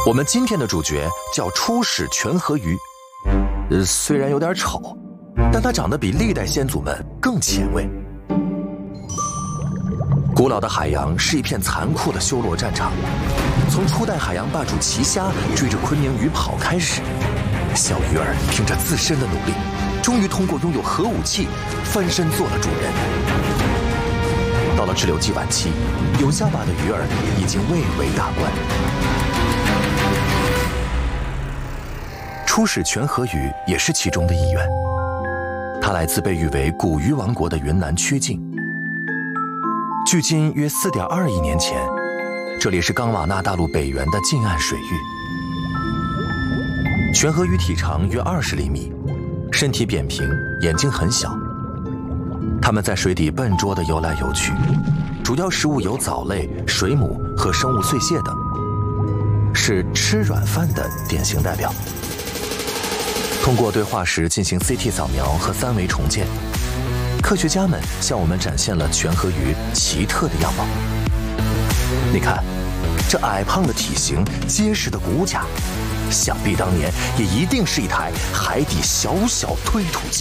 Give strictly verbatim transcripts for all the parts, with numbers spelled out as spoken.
我们今天的主角叫初始全河鱼，呃，虽然有点丑，但它长得比历代先祖们更前卫。古老的海洋是一片残酷的修罗战场，从初代海洋霸主奇虾追着昆明鱼跑开始，小鱼儿凭着自身的努力，终于通过拥有核武器翻身做了主人。到了志留纪晚期，有下巴的鱼儿已经蔚为大观。初始全河鱼也是其中的一员，它来自被誉为古鱼王国的云南曲靖。距今约 四点二亿年前，这里是冈瓦纳大陆北缘的近岸水域。全河鱼体长约二十厘米，身体扁平，眼睛很小。它们在水底笨拙地游来游去，主要食物有藻类、水母和生物碎屑等，是吃软饭的典型代表。通过对化石进行 C T 扫描和三维重建，科学家们向我们展现了全河鱼奇特的样貌。你看，这矮胖的体型，结实的骨架，想必当年也一定是一台海底小小推土机。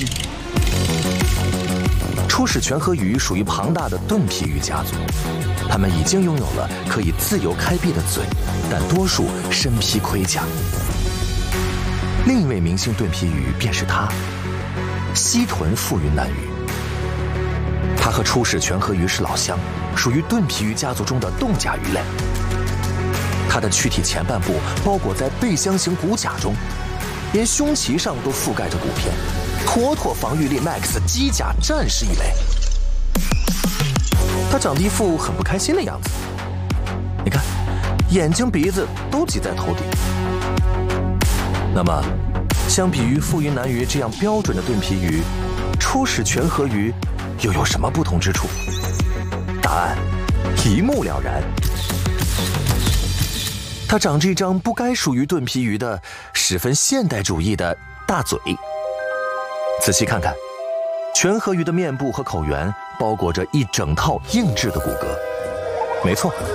初始全河鱼属于庞大的盾皮鱼家族，它们已经拥有了可以自由开闭的嘴，但多数身披盔甲。另一位明星盾皮鱼便是它——西屯腹云南鱼。它和初始全河鱼是老乡，属于盾皮鱼家族中的冻甲鱼类。它的躯体前半部包裹在背箱型骨甲中，连胸鳍上都覆盖着骨片，妥妥防御力 max 机甲战士一类。它长得一副很不开心的样子，你看，眼睛鼻子都挤在头顶。那么，相比于腹云南鱼这样标准的盾皮鱼，初始全河鱼又有什么不同之处？答案一目了然，它长着一张不该属于盾皮鱼的十分现代主义的大嘴。仔细看看，全河鱼的面部和口缘包裹着一整套硬质的骨骼。没错，